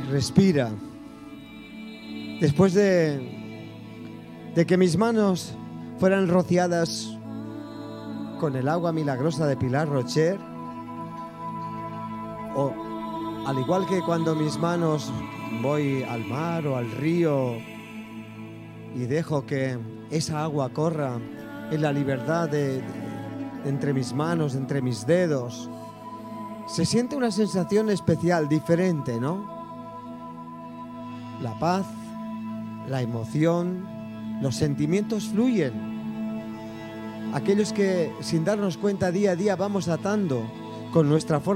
respira. Después de que mis manos fueran rociadas con el agua milagrosa de Pilar Rocher, o al igual que cuando mis manos voy al mar o al río y dejo que esa agua corra en la libertad de entre mis manos, entre mis dedos, se siente una sensación especial, diferente, ¿no? La paz, la emoción, los sentimientos fluyen. Aquellos que sin darnos cuenta día a día vamos atando con nuestra forma